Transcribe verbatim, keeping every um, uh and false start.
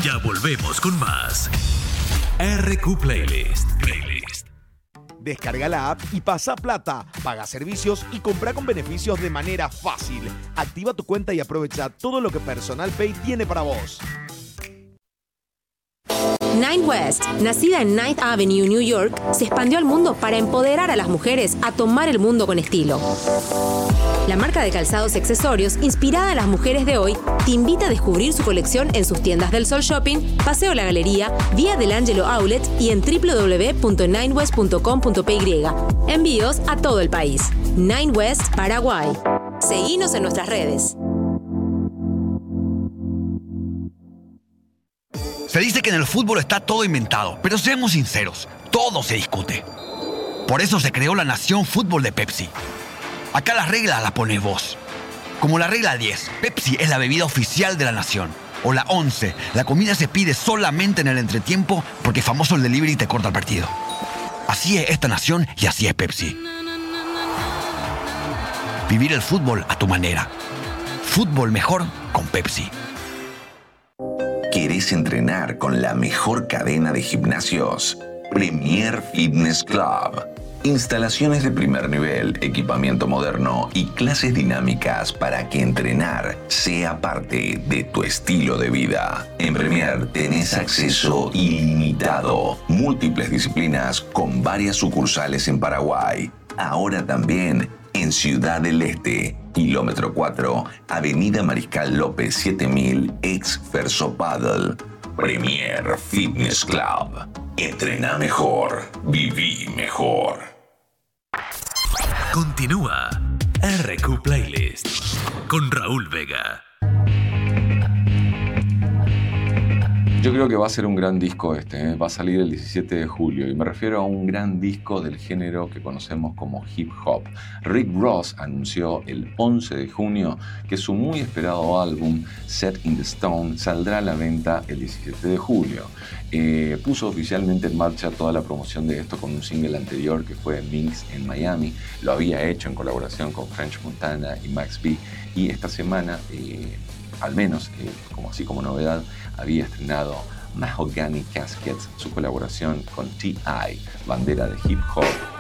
Ya volvemos con más R Q Playlist. Playlist. Descarga la app y pasa plata, paga servicios y compra con beneficios de manera fácil. Activa tu cuenta y aprovecha todo lo que Personal Pay tiene para vos. Nine West, nacida en Ninth Avenue, New York, se expandió al mundo para empoderar a las mujeres a tomar el mundo con estilo. La marca de calzados y accesorios, inspirada en las mujeres de hoy, te invita a descubrir su colección en sus tiendas del Sol Shopping, Paseo La Galería, Vía del Ángelo Outlet y en doble u doble u doble u punto nine west punto com punto p y. Envíos a todo el país. Nine West, Paraguay. Seguinos en nuestras redes. Se dice que en el fútbol está todo inventado, pero seamos sinceros, todo se discute. Por eso se creó la Nación Fútbol de Pepsi. Acá las reglas las pones vos. Como la regla diez, Pepsi es la bebida oficial de la nación. O la once, la comida se pide solamente en el entretiempo porque famoso el delivery te corta el partido. Así es esta nación y así es Pepsi. Vivir el fútbol a tu manera. Fútbol mejor con Pepsi. ¿Querés entrenar con la mejor cadena de gimnasios? Premier Fitness Club. Instalaciones de primer nivel, equipamiento moderno y clases dinámicas para que entrenar sea parte de tu estilo de vida. En Premier tenés acceso ilimitado, múltiples disciplinas con varias sucursales en Paraguay. Ahora también en Ciudad del Este, kilómetro cuatro, Avenida Mariscal López siete mil, ex Ferso Paddle. Premier Fitness Club. Entrená mejor, viví mejor. Continúa R Q Playlist con Raúl Vega. Yo creo que va a ser un gran disco este, ¿eh? Va a salir el diecisiete de julio y me refiero a un gran disco del género que conocemos como hip hop. Rick Ross anunció el once de junio que su muy esperado álbum Set in the Stone saldrá a la venta el diecisiete de julio. Eh, puso oficialmente en marcha toda la promoción de esto con un single anterior que fue Minx en Miami. Lo había hecho en colaboración con French Montana y Max B y esta semana, eh, al menos eh, como así como novedad, había estrenado Mahogany Caskets, su colaboración con T I, bandera de hip hop